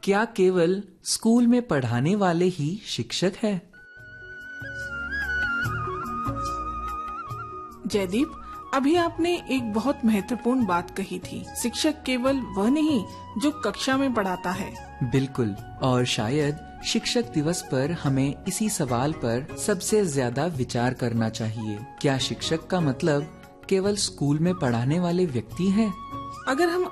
क्या केवल स्कूल में पढ़ाने वाले ही शिक्षक हैं? जयदीप, अभी आपने एक बहुत महत्वपूर्ण बात कही थी। शिक्षक केवल वह नहीं जो कक्षा में पढ़ाता है। बिल्कुल, और शायद शिक्षक दिवस पर हमें इसी सवाल पर सबसे ज्यादा विचार करना चाहिए। क्या शिक्षक का मतलब केवल स्कूल में पढ़ाने वाले व्यक्ति हैं? अगर हम